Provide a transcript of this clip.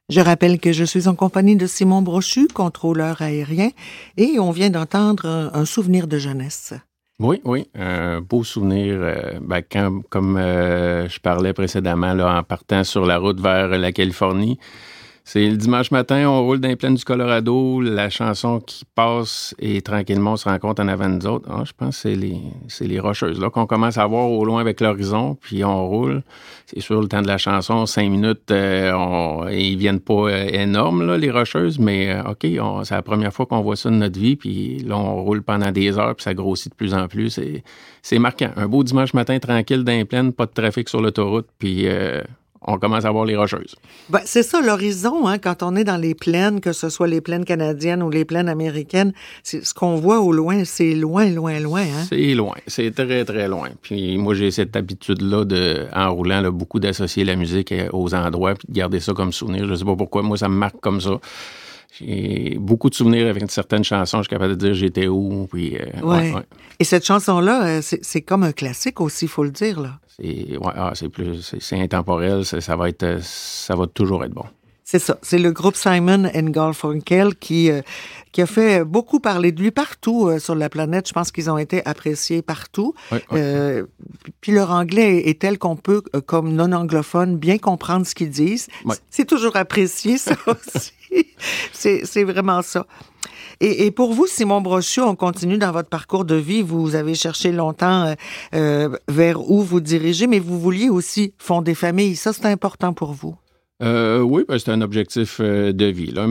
Je rappelle que je suis en compagnie de Simon Brochu, contrôleur aérien, et on vient d'entendre un souvenir de jeunesse. Oui, un beau souvenir. Comme je parlais précédemment, là, en partant sur la route vers la Californie, c'est le dimanche matin, on roule dans les plaines du Colorado, la chanson qui passe et tranquillement on se rend compte en avant de nous autres. Je pense que c'est les Rocheuses là qu'on commence à voir au loin avec l'horizon, puis on roule. C'est sûr, le temps de la chanson, 5 minutes, ils viennent pas énormes, là, les Rocheuses, mais c'est la première fois qu'on voit ça de notre vie, puis là, on roule pendant des heures, puis ça grossit de plus en plus. C'est marquant. Un beau dimanche matin, tranquille dans les plaines, pas de trafic sur l'autoroute, puis on commence à voir les Rocheuses. Ben, c'est ça, l'horizon, hein, quand on est dans les plaines, que ce soit les plaines canadiennes ou les plaines américaines, c'est ce qu'on voit au loin, c'est loin, hein? C'est loin, c'est très, très loin. Puis moi, j'ai cette habitude-là, en roulant, là, beaucoup d'associer la musique aux endroits, puis de garder ça comme souvenir. Je sais pas pourquoi, moi, ça me marque comme ça. J'ai beaucoup de souvenirs avec certaines chansons, je suis capable de dire j'étais où, puis... Ouais. Et cette chanson-là, c'est comme un classique aussi, il faut le dire, là. C'est intemporel, ça va toujours être bon. C'est ça, c'est le groupe Simon & Garfunkel qui a fait beaucoup parler de lui partout sur la planète. Je pense qu'ils ont été appréciés partout. Oui. Puis leur anglais est tel qu'on peut, comme non-anglophone, bien comprendre ce qu'ils disent. Oui. C'est toujours apprécié, ça aussi. C'est vraiment ça. Et pour vous, Simon Brochu, on continue dans votre parcours de vie. Vous avez cherché longtemps vers où vous dirigez, mais vous vouliez aussi fonder famille. Ça, c'est important pour vous. Oui, c'est un objectif de vie, là.